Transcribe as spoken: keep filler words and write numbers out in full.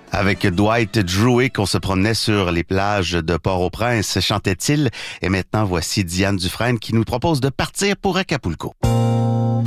Avec Dwight Drury qu'on se promenait sur les plages de Port-au-Prince, chantait-il. Et maintenant, voici Diane Dufresne qui nous propose de partir pour Acapulco.